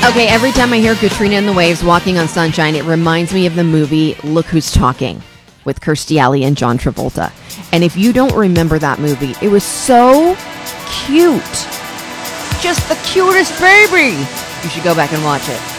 Okay, every time I hear Katrina and the Waves Walking on Sunshine, it reminds me of the movie Look Who's Talking with Kirstie Alley and John Travolta. And if you don't remember that movie, it was so cute. Just the cutest baby. You should go back and watch it.